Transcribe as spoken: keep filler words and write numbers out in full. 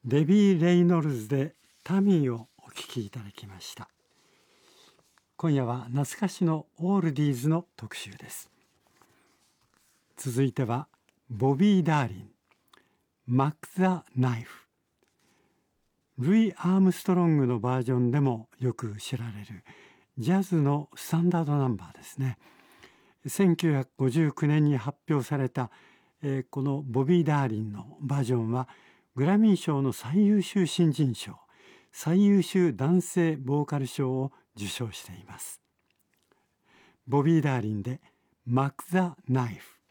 デビー・レイノルズでタミーをお聴きいただきました。今夜は懐かしのオールディーズの特集です。続いてはボビー・ダーリン、マック・ザ・ナイフ。ルイ・アームストロングのバージョンでもよく知られるジャズのスタンダードナンバーですね。せんきゅうひゃくごじゅうきゅうねんに発表された、えー、このボビー・ダーリンのバージョンはグラミー賞の最優秀新人賞、最優秀男性ボーカル賞を受賞しています。ボビー・ダーリンでマック・ザ・ナイフ。